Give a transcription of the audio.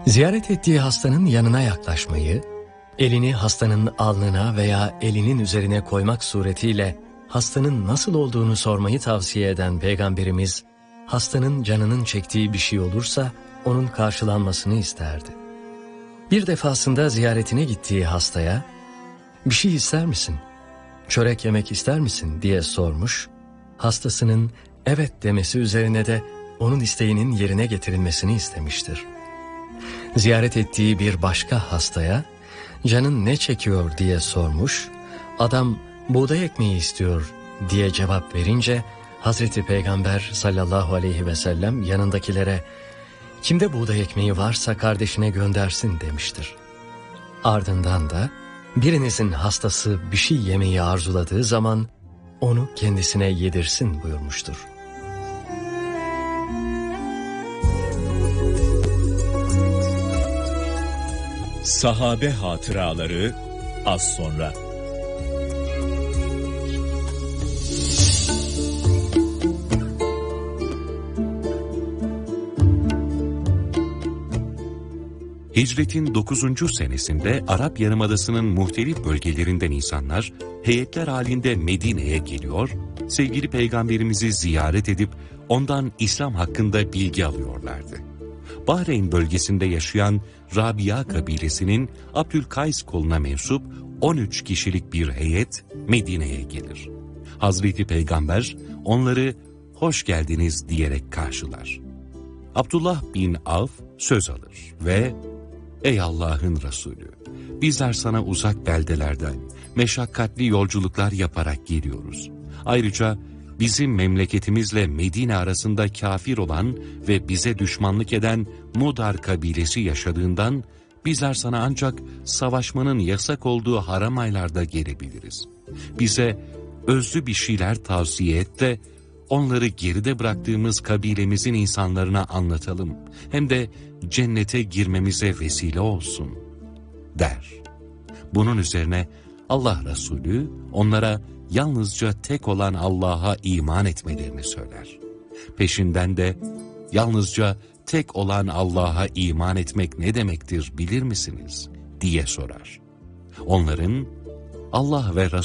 Ziyaret ettiği hastanın yanına yaklaşmayı, elini hastanın alnına veya elinin üzerine koymak suretiyle hastanın nasıl olduğunu sormayı tavsiye eden Peygamberimiz, hastanın canının çektiği bir şey olursa onun karşılanmasını isterdi. Bir defasında ziyaretine gittiği hastaya, "Bir şey ister misin? Çörek yemek ister misin?" diye sormuş, hastasının evet demesi üzerine de onun isteğinin yerine getirilmesini istemiştir. Ziyaret ettiği bir başka hastaya, "Canın ne çekiyor?" diye sormuş, adam "Buğday ekmeği istiyor." diye cevap verince, Hazreti Peygamber sallallahu aleyhi ve sellem yanındakilere, "Kimde buğday ekmeği varsa kardeşine göndersin." demiştir. Ardından da, birinizin hastası bir şey yemeyi arzuladığı zaman, onu kendisine yedirsin buyurmuştur. Sahabe hatıraları az sonra. Hicretin 9. senesinde Arap Yarımadası'nın muhtelif bölgelerinden insanlar heyetler halinde Medine'ye geliyor, sevgili Peygamberimizi ziyaret edip ondan İslam hakkında bilgi alıyorlardı. Bahreyn bölgesinde yaşayan Rabia kabilesinin Abdülkays koluna mensup 13 kişilik bir heyet Medine'ye gelir. Hazreti Peygamber onları "Hoş geldiniz" diyerek karşılar. Abdullah bin Avf söz alır ve "Ey Allah'ın Resulü, bizler sana uzak beldelerden meşakkatli yolculuklar yaparak geliyoruz. Ayrıca bizim memleketimizle Medine arasında kafir olan ve bize düşmanlık eden Mudar kabilesi yaşadığından bizler sana ancak savaşmanın yasak olduğu haram aylarda gelebiliriz. Bize özlü bir şeyler tavsiye et de onları geride bıraktığımız kabilemizin insanlarına anlatalım. Hem de cennete girmemize vesile olsun" der. Bunun üzerine Allah Resulü onlara yalnızca tek olan Allah'a iman etmelerini söyler. Peşinden de "Yalnızca tek olan Allah'a iman etmek ne demektir bilir misiniz?" diye sorar. Onların Allah ve